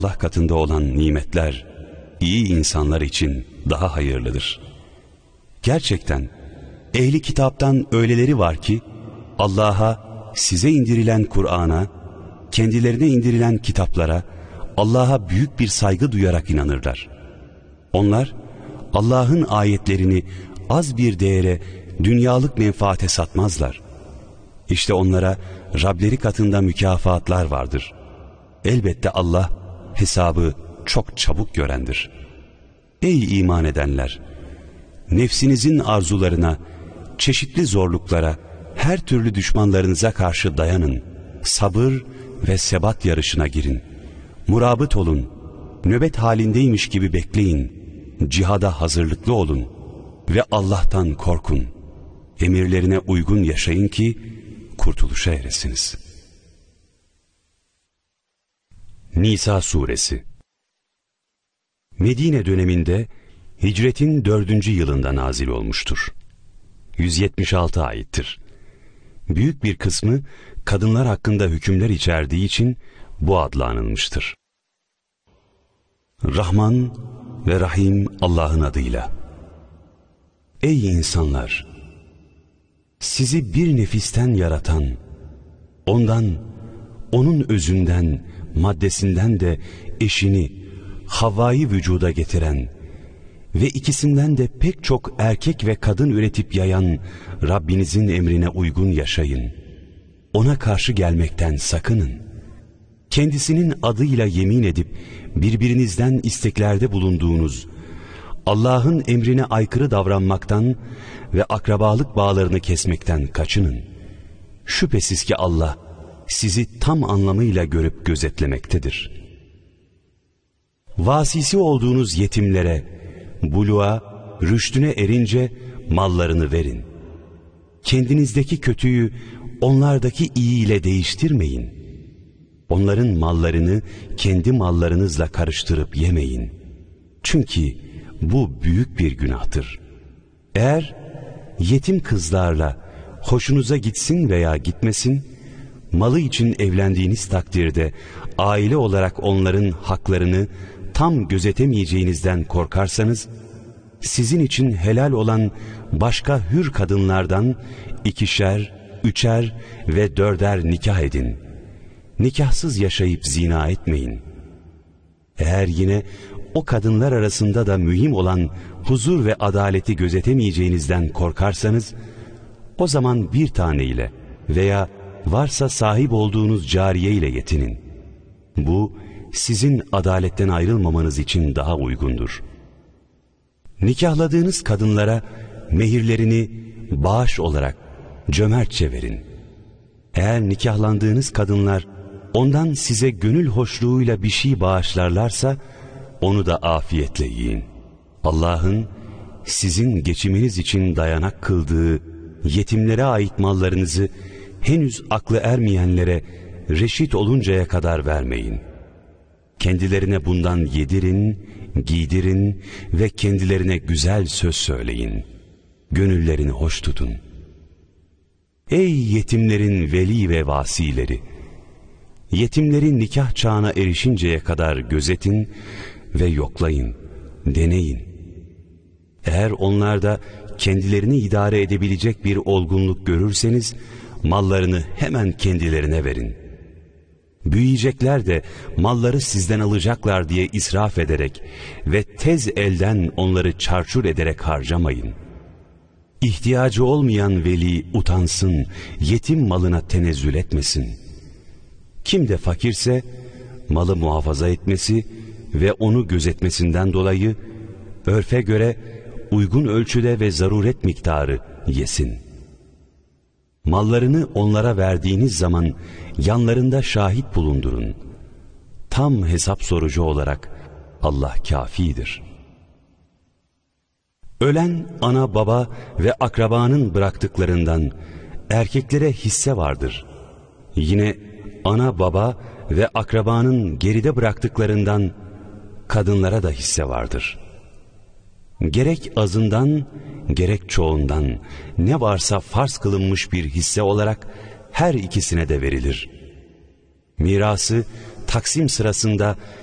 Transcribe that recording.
Allah katında olan nimetler iyi insanlar için daha hayırlıdır. Gerçekten ehli kitaptan öyleleri var ki Allah'a, size indirilen Kur'an'a, kendilerine indirilen kitaplara, Allah'a büyük bir saygı duyarak inanırlar. Onlar Allah'ın ayetlerini az bir değere, dünyalık menfaate satmazlar. İşte onlara Rableri katında mükafatlar vardır. Elbette Allah hesabı çok çabuk görendir. Ey iman edenler! Nefsinizin arzularına, çeşitli zorluklara, her türlü düşmanlarınıza karşı dayanın. Sabır ve sebat yarışına girin. Murabıt olun. Nöbet halindeymiş gibi bekleyin. Cihada hazırlıklı olun. Ve Allah'tan korkun. Emirlerine uygun yaşayın ki kurtuluşa eresiniz. Nisa Suresi Medine döneminde hicretin 4. yılında nazil olmuştur. 176 ayettir. Büyük bir kısmı kadınlar hakkında hükümler içerdiği için bu adla anılmıştır. Rahman ve Rahim Allah'ın adıyla. Ey insanlar! Sizi bir nefisten yaratan, ondan, onun özünden, maddesinden de eşini, Havva'yı vücuda getiren ve ikisinden de pek çok erkek ve kadın üretip yayan Rabbinizin emrine uygun yaşayın. Ona karşı gelmekten sakının. Kendisinin adıyla yemin edip birbirinizden isteklerde bulunduğunuz, Allah'ın emrine aykırı davranmaktan ve akrabalık bağlarını kesmekten kaçının. Şüphesiz ki Allah sizi tam anlamıyla görüp gözetlemektedir. Vasisi olduğunuz yetimlere, buluğa, rüştüne erince mallarını verin. Kendinizdeki kötüyü onlardaki iyi ile değiştirmeyin. Onların mallarını kendi mallarınızla karıştırıp yemeyin. Çünkü bu büyük bir günahtır. Eğer yetim kızlarla hoşunuza gitsin veya gitmesin, malı için evlendiğiniz takdirde aile olarak onların haklarını tam gözetemeyeceğinizden korkarsanız, sizin için helal olan başka hür kadınlardan 2'şer, 3'er ve 4'er nikah edin. Nikahsız yaşayıp zina etmeyin. Eğer yine o kadınlar arasında da mühim olan huzur ve adaleti gözetemeyeceğinizden korkarsanız, o zaman bir tane ile veya varsa sahip olduğunuz cariye ile yetinin. Bu, sizin adaletten ayrılmamanız için daha uygundur. Nikahladığınız kadınlara mehirlerini bağış olarak cömertçe verin. Eğer nikahlandığınız kadınlar ondan size gönül hoşluğuyla bir şey bağışlarlarsa, onu da afiyetle yiyin. Allah'ın sizin geçiminiz için dayanak kıldığı yetimlere ait mallarınızı henüz aklı ermeyenlere reşit oluncaya kadar vermeyin. Kendilerine bundan yedirin, giydirin ve kendilerine güzel söz söyleyin. Gönüllerini hoş tutun. Ey yetimlerin veli ve vasileri! Yetimleri nikah çağına erişinceye kadar gözetin ve yoklayın, deneyin. Eğer onlarda kendilerini idare edebilecek bir olgunluk görürseniz, mallarını hemen kendilerine verin. Büyüyecekler de malları sizden alacaklar diye israf ederek ve tez elden onları çarçur ederek harcamayın. İhtiyacı olmayan veli utansın, yetim malına tenezzül etmesin. Kim de fakirse malı muhafaza etmesi ve onu gözetmesinden dolayı örfe göre uygun ölçüde ve zaruret miktarı yesin. Mallarını onlara verdiğiniz zaman yanlarında şahit bulundurun. Tam hesap sorucu olarak Allah kâfidir. Ölen ana baba ve akrabanın bıraktıklarından erkeklere hisse vardır. Yine ana baba ve akrabanın geride bıraktıklarından kadınlara da hisse vardır. Gerek azından gerek çoğundan ne varsa farz kılınmış bir hisse olarak her ikisine de verilir. Mirası taksim sırasında